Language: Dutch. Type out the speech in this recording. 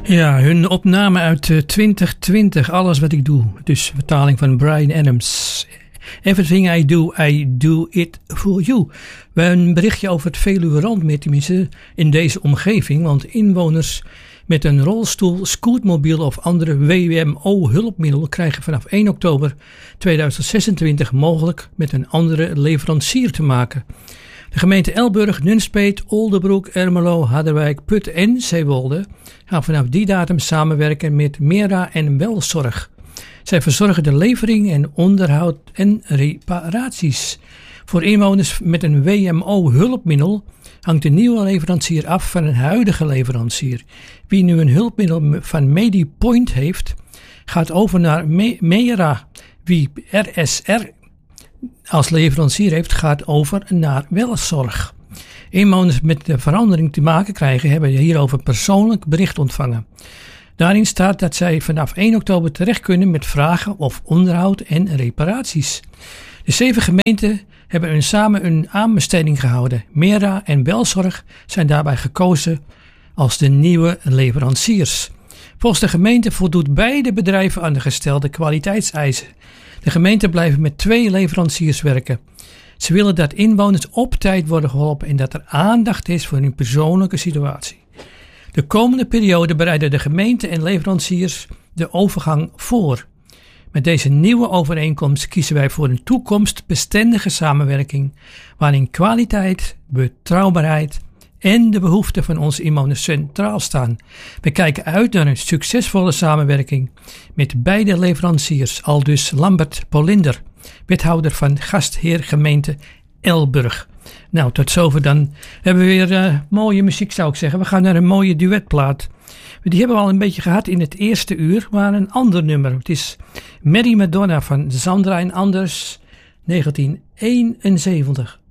Ja, hun opname uit 2020, Alles wat ik doe. Dus vertaling van Bryan Adams. Everything I do it for you. We hebben een berichtje over het Veluwe Randmeer, tenminste in deze omgeving. Want inwoners met een rolstoel, scootmobiel of andere WMO-hulpmiddel krijgen vanaf 1 oktober 2026 mogelijk met een andere leverancier te maken. De gemeente Elburg, Nunspeet, Oldebroek, Ermelo, Harderwijk, Putten en Zeewolde gaan vanaf die datum samenwerken met Mera en Welzorg. Zij verzorgen de levering en onderhoud en reparaties. Voor inwoners met een WMO-hulpmiddel hangt de nieuwe leverancier af van een huidige leverancier. Wie nu een hulpmiddel van MediPoint heeft, gaat over naar Mera. Wie RSR als leverancier heeft, gaat over naar Welzorg. Inwoners met de verandering te maken krijgen, hebben hierover persoonlijk bericht ontvangen. Daarin staat dat zij vanaf 1 oktober terecht kunnen met vragen of onderhoud en reparaties. De 7 gemeenten hebben samen een aanbesteding gehouden. Mera en Welzorg zijn daarbij gekozen als de nieuwe leveranciers. Volgens de gemeente voldoet beide bedrijven aan de gestelde kwaliteitseisen. De gemeenten blijven met 2 leveranciers werken. Ze willen dat inwoners op tijd worden geholpen en dat er aandacht is voor hun persoonlijke situatie. De komende periode bereiden de gemeenten en leveranciers de overgang voor. Met deze nieuwe overeenkomst kiezen wij voor een toekomstbestendige samenwerking waarin kwaliteit, betrouwbaarheid en de behoeften van onze inwoners centraal staan. We kijken uit naar een succesvolle samenwerking met beide leveranciers, aldus Lambert Polinder, wethouder van gastheer gemeente Elburg. Nou, tot zover dan. We hebben weer mooie muziek, zou ik zeggen. We gaan naar een mooie duetplaat. Die hebben we al een beetje gehad in het eerste uur, maar een ander nummer. Het is Mary Madonna van Sandra en Anders, 1971.